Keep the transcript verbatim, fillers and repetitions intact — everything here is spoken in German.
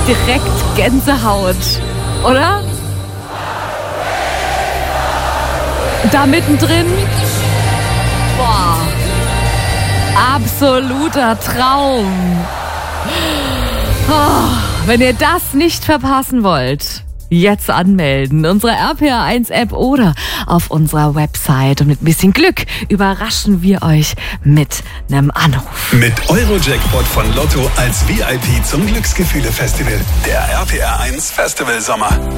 direkt Gänsehaut, oder? Da mittendrin, boah, absoluter Traum. Oh, wenn ihr das nicht verpassen wollt, jetzt anmelden. Unsere R P R eins App oder auf unserer Website. Und mit ein bisschen Glück überraschen wir euch mit einem Anruf. Mit Eurojackpot von Lotto als V I P zum Glücksgefühle-Festival. Der R P R eins Festival Sommer.